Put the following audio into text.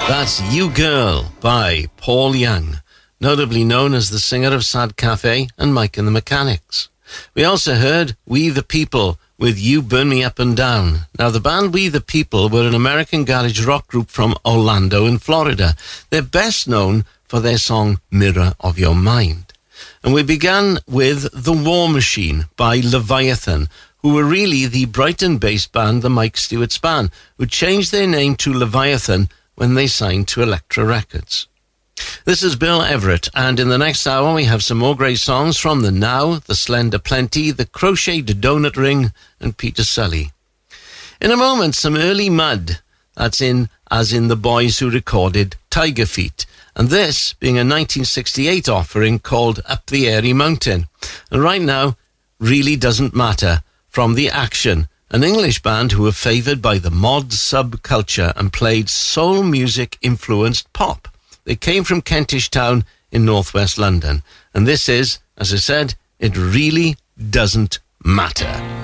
That's You Girl by Paul Young, notably known as the singer of Sad Cafe and Mike and the Mechanics. We also heard We the People with You Burn Me Up and Down. Now, the band We the People were an American garage rock group from Orlando in Florida. They're best known for their song Mirror of Your Mind. And we began with The War Machine by Leviathan, who were really the Brighton-based band The Mike Stewart Span, who changed their name to Leviathan when they signed to Elektra Records. This is Bill Everett, and in the next hour we have some more great songs from The Now, The Slender Plenty, The Crocheted Donut Ring, and Peter Sully. In a moment, some early Mud, as in the boys who recorded Tiger Feet, and this being a 1968 offering called Up the Airy Mountain. And right now, Really Doesn't Matter, from The Action, an English band who were favoured by the mod subculture and played soul music-influenced pop. They came from Kentish Town in northwest London. And this is, as I said, It Really Doesn't Matter.